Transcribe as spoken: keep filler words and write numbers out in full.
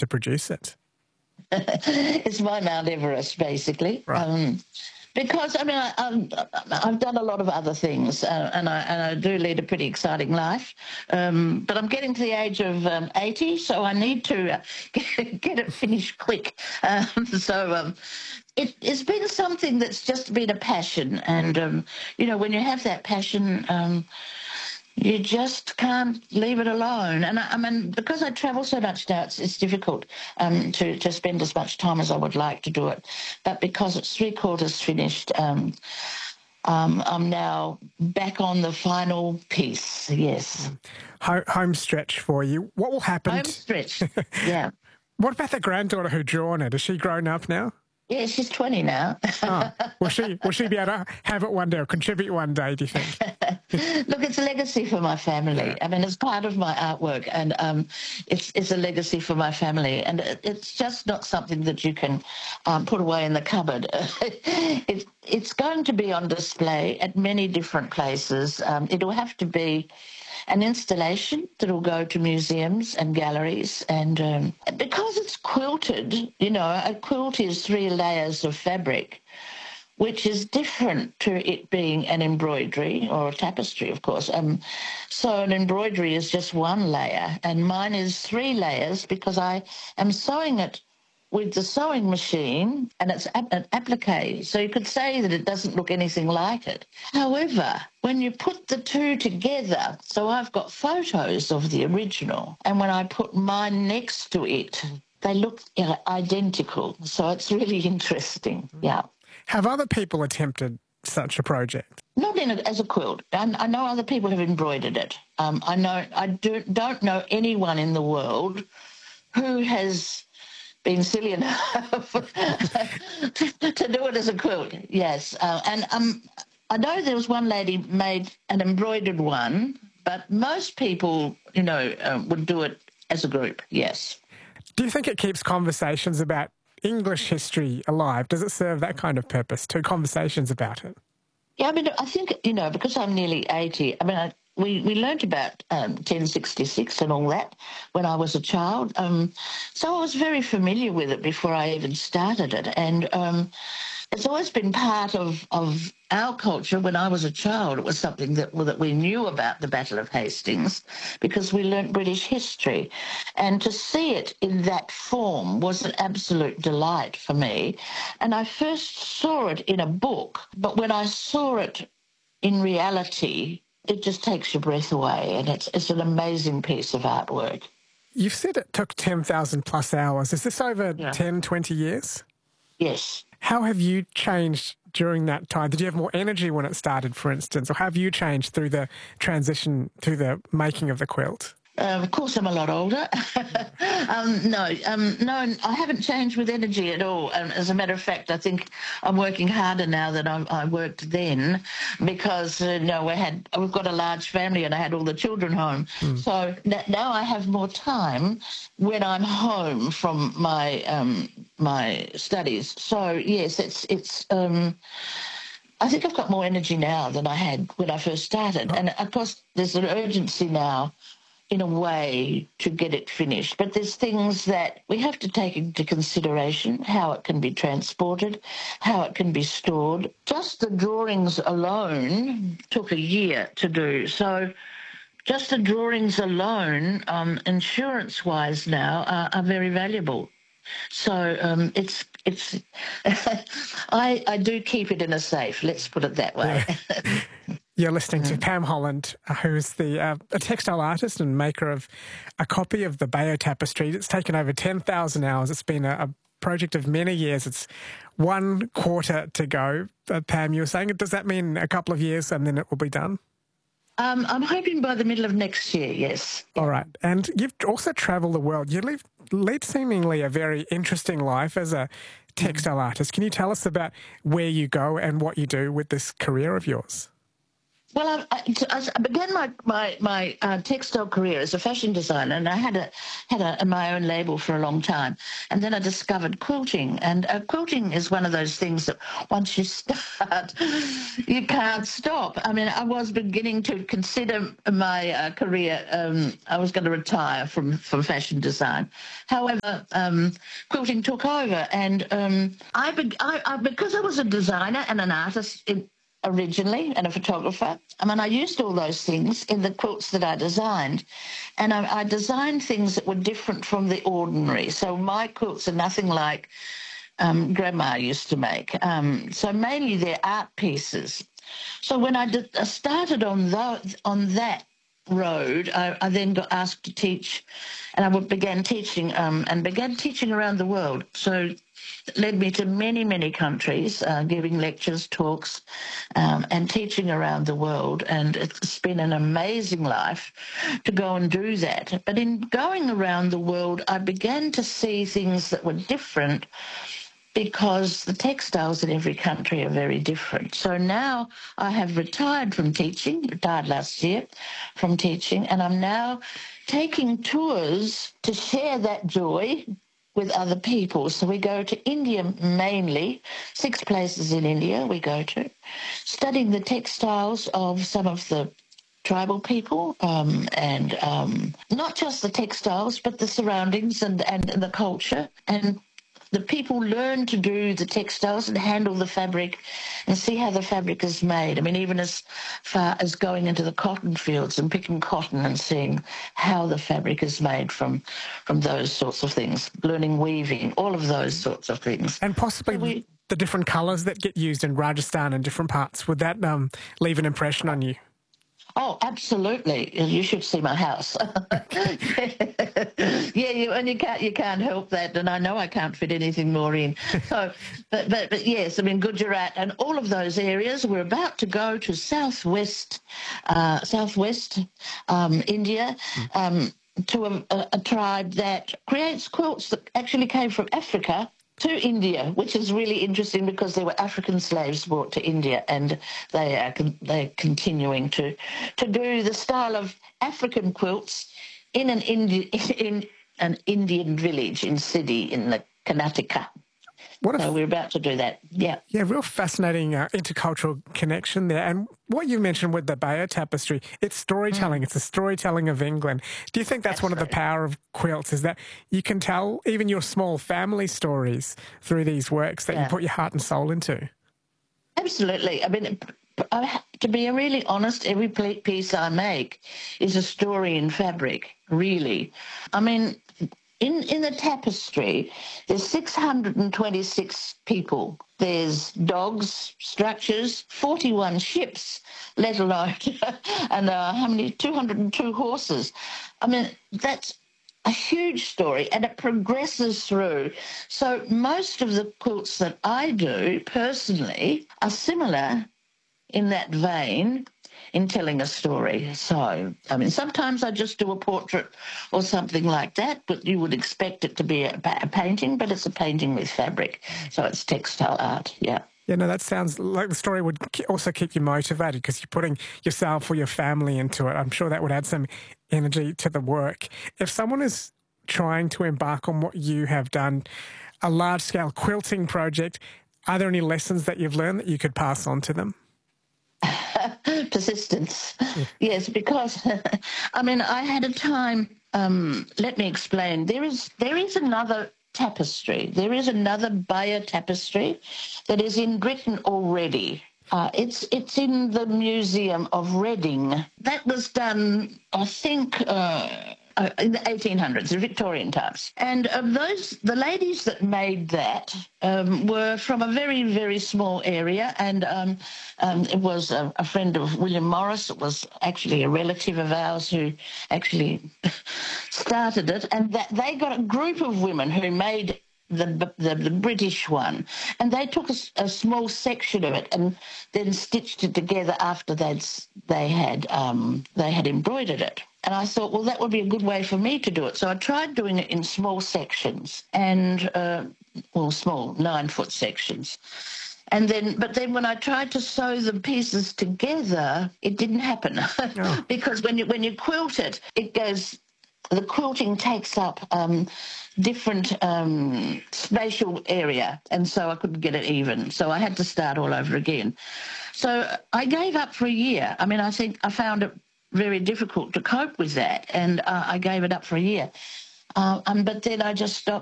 to produce it? It's my Mount Everest, basically. Right. Um, because, I mean, I, I'm, I've done a lot of other things, uh, and, I, and I do lead a pretty exciting life. Um, but I'm getting to the age of um, eighty, so I need to uh, get, get it finished quick. Um, so um, it, it's been something that's just been a passion. And, um, you know, when you have that passion, um, you just can't leave it alone. And I, I mean, because I travel so much now, it's, it's difficult um, to, to spend as much time as I would like to do it. But because it's three quarters finished, um, um, I'm now back on the final piece, yes. Home, home stretch for you. What will happen? Home stretch, yeah. What about the granddaughter who drawn it? Is she grown up now? Yeah, she's twenty now. Oh, will she, will she be able to have it one day or contribute one day, do you think? Look, it's a legacy for my family. Yeah. I mean, it's part of my artwork, and um, it's it's a legacy for my family. And it, it's just not something that you can um, put away in the cupboard. it, it's going to be on display at many different places. Um, it'll have to be an installation that will go to museums and galleries. And um, because it's quilted, you know, a quilt is three layers of fabric, which is different to it being an embroidery or a tapestry, of course. Um, so an embroidery is just one layer, and mine is three layers because I am sewing it with the sewing machine, and it's an applique. So you could say that it doesn't look anything like it. However, when you put the two together, so I've got photos of the original, and when I put mine next to it, they look uh, identical. So it's really interesting, yeah. Have other people attempted such a project? Not in a, as a quilt. I, I know other people have embroidered it. Um, I know I do, don't know anyone in the world who has been silly enough to, to do it as a quilt. Yes, uh, and um, I know there was one lady made an embroidered one, but most people, you know, uh, would do it as a group. Yes. Do you think it keeps conversations about English history alive? Does it serve that kind of purpose, to conversations about it? Yeah, I mean, I think, you know, because I'm nearly eighty, I mean, I, we, we learnt about um, ten sixty-six and all that when I was a child. Um, so I was very familiar with it before I even started it. And um, it's always been part of, of our culture. When I was a child, it was something that, well, that we knew about the Battle of Hastings because we learnt British history. And to see it in that form was an absolute delight for me. And I first saw it in a book, but when I saw it in reality, it just takes your breath away, and it's, it's an amazing piece of artwork. You've said it took ten thousand plus hours. Is this over Yeah. ten, twenty years? Yes. How have you changed during that time? Did you have more energy when it started, for instance, or have you changed through the transition to the making of the quilt? Uh, of course, I'm a lot older. um, no, um, no, I haven't changed with energy at all. Um, as a matter of fact, I think I'm working harder now than I, I worked then because, uh, you know, we had, we've got a large family and I had all the children home. Mm. So n- now I have more time when I'm home from my um, my studies. So, yes, it's... it's um, I think I've got more energy now than I had when I first started. Oh. And, of course, there's an urgency now in a way to get it finished. But there's things that we have to take into consideration, how it can be transported, how it can be stored. Just the drawings alone took a year to do. So just the drawings alone, um, insurance-wise now, are, are very valuable. So um, it's it's I I do keep it in a safe. Let's put it that way. Yeah. You're listening to Pam Holland, who's the uh, a textile artist and maker of a copy of the Bayeux Tapestry. It's taken over ten thousand hours. It's been a, a project of many years. It's one quarter to go. Uh, Pam, you were saying, does that mean a couple of years and then it will be done? Um, I'm hoping by the middle of next year, yes. All right. And you've also travelled the world. You live, lead seemingly a very interesting life as a textile artist. Can you tell us about where you go and what you do with this career of yours? Well, I, I, I began my my, my uh, textile career as a fashion designer, and I had a had a, my own label for a long time. And then I discovered quilting, and uh, quilting is one of those things that once you start, you can't stop. I mean, I was beginning to consider my uh, career. Um, I was going to retire from from fashion design. However, um, quilting took over, and um, I, be, I, I because I was a designer and an artist in, originally, and a photographer. I mean, I used all those things in the quilts that I designed, and I, I designed things that were different from the ordinary. So my quilts are nothing like um, Grandma used to make. Um, so mainly they're art pieces. So when I, did, I started on, the, on that road, I, I then got asked to teach, and I began teaching um, and began teaching around the world. So it led me to many, many countries, uh, giving lectures, talks, um, and teaching around the world. And it's been an amazing life to go and do that. But in going around the world, I began to see things that were different, because the textiles in every country are very different. So now I have retired from teaching, retired last year from teaching, and I'm now taking tours to share that joy with other people. So we go to India mainly, six places in India we go to, studying the textiles of some of the tribal people, um, and um, not just the textiles, but the surroundings and, and the culture. And the people learn to do the textiles and handle the fabric and see how the fabric is made. I mean, even as far as going into the cotton fields and picking cotton and seeing how the fabric is made from from those sorts of things, learning weaving, all of those sorts of things. And possibly So we, the different colours that get used in Rajasthan and different parts, would that um, leave an impression on you? Oh, absolutely! You should see my house. Yeah, you, and you can't you can't help that, and I know I can't fit anything more in. So, but but but yes, I mean Gujarat and all of those areas. We're about to go to southwest, uh, southwest um, India. Um, to a, a, a tribe that creates quilts that actually came from Africa to India, which is really interesting because there were African slaves brought to India, and they are con- they're continuing to to do the style of African quilts in an Indi- in an Indian village in Siddhi in the Karnataka. What So a, we're about to do that. Yeah. yeah, real fascinating uh, intercultural connection there. And what you mentioned with the Bayer tapestry, it's storytelling. Mm. It's the storytelling of England. Do you think that's, that's one right. of the power of quilts, is that you can tell even your small family stories through these works that yeah. you put your heart and soul into? Absolutely. I mean, I, to be really honest, every piece I make is a story in fabric, really. I mean, In in the tapestry, there's six hundred twenty-six people. There's dogs, structures, forty-one ships, let alone, and uh, how many? two hundred two horses. I mean, that's a huge story, and it progresses through. So most of the quilts that I do personally are similar in that vein, in telling a story. So, I mean, sometimes I just do a portrait or something like that, but you would expect it to be a, a painting, but it's a painting with fabric. So it's textile art, yeah. Yeah, no, that sounds like the story would also keep you motivated because you're putting yourself or your family into it. I'm sure that would add some energy to the work. If someone is trying to embark on what you have done, a large-scale quilting project, are there any lessons that you've learned that you could pass on to them? Persistence. Yeah. Yes, because I mean, I had a time. Um, let me explain. There is there is another tapestry. There is another Bayer tapestry that is in Britain already. Uh, it's it's in the Museum of Reading. That was done, I think. Uh, Uh, in the eighteen hundreds, the Victorian times. And uh, those, the ladies that made that um, were from a very, very small area, and um, um, it was a, a friend of William Morris. It was actually a relative of ours who actually started it, and that they got a group of women who made The, the the British one, and they took a, a small section of it and then stitched it together after they'd they had um, they had embroidered it. And I thought, well, that would be a good way for me to do it. So I tried doing it in small sections, and uh, well, small nine foot sections. And then, but then when I tried to sew the pieces together, it didn't happen. Oh. Because when you when you quilt it, it goes, the quilting takes up um, different um, spatial area, and so I couldn't get it even. So I had to start all over again. So I gave up for a year. I mean, I think I found it very difficult to cope with that, and uh, I gave it up for a year. Uh, um, but then I just stopped